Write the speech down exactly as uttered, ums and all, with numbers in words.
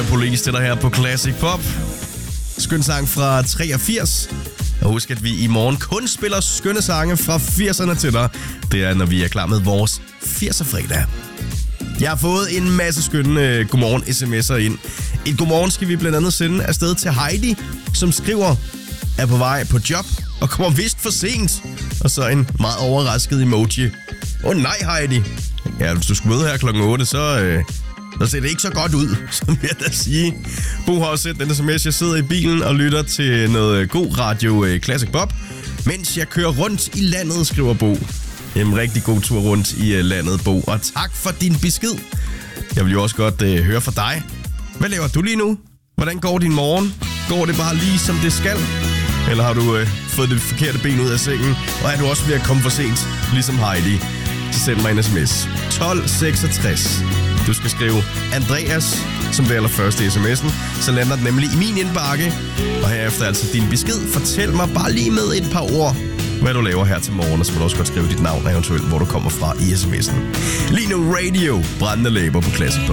Royal Police, det der her på Classic Pop. Skøn sang fra treogfirs. Og husk, at vi i morgen kun spiller skønne sange fra firserne til dig. Det er, når vi er klar med vores firser-fredag. Jeg har fået en masse skønne uh, godmorgen sms'er ind. Et godmorgen skal vi blandt andet sende afsted til Heidi, som skriver, er på vej på job og kommer vist for sent. Og så en meget overrasket emoji. Åh oh, nej, Heidi. Ja, hvis du skulle møde her klokken otte, så... Uh, Der ser det ikke så godt ud, som jeg da sige. Bo har også sendt den sms. Jeg sidder i bilen og lytter til noget god radio Classic Pop, mens jeg kører rundt i landet, skriver Bo. En rigtig god tur rundt i landet, Bo. Og tak for din besked. Jeg vil jo også godt øh, høre fra dig. Hvad laver du lige nu? Hvordan går din morgen? Går det bare lige som det skal? Eller har du øh, fået det forkerte ben ud af sengen? Og er du også ved at komme for sent, ligesom Heidi? Så send mig en sms. tolv seksogtres. Du skal skrive Andreas som det allerførste i sms'en. Så lander den nemlig i min indbakke. Og herefter altså din besked. Fortæl mig bare lige med et par ord, hvad du laver her til morgen. Og så må du også godt skrive dit navn eventuelt, hvor du kommer fra i sms'en. Lige nu Radio, brændende læber på Classic Pop.